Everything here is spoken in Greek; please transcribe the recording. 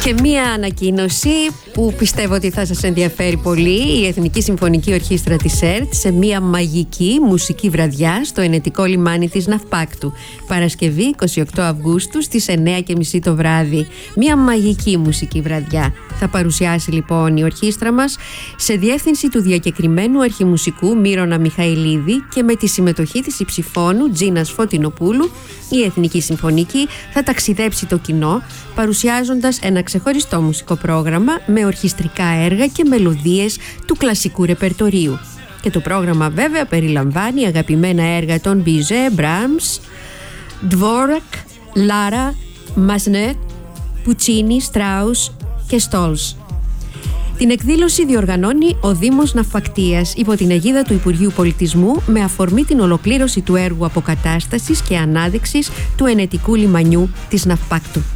Και μία ανακοίνωση που πιστεύω ότι θα σας ενδιαφέρει πολύ. Η Εθνική Συμφωνική Ορχήστρα της ΕΡΤ σε μία μαγική μουσική βραδιά στο ενετικό λιμάνι της Ναυπάκτου. Παρασκευή 28 Αυγούστου στις 9:30 το βράδυ. Μία μαγική μουσική βραδιά. Θα παρουσιάσει λοιπόν η ορχήστρα μας σε διεύθυνση του διακεκριμένου αρχιμουσικού Μύρονα Μιχαηλίδη και με τη συμμετοχή της υψηφώνου Τζίνας Φωτεινοπούλου. Η Εθνική Συμφωνική θα ταξιδέψει το κοινό παρουσιάζοντας ένα ξεχωριστό μουσικό πρόγραμμα με ορχιστρικά έργα και μελωδίες του κλασικού ρεπερτορίου. Και το πρόγραμμα βέβαια περιλαμβάνει αγαπημένα έργα των Μπιζέ, Μπράμς, Ντβόρακ, Λάρα, Μασνέτ, Πουτσίνι, Στράους και Στόλς. Την εκδήλωση διοργανώνει ο Δήμος Ναυπακτίας υπό την αιγίδα του Υπουργείου Πολιτισμού με αφορμή την ολοκλήρωση του έργου αποκατάστασης και ανάδειξης του ενετικού λιμανιού της Ναυπάκτου.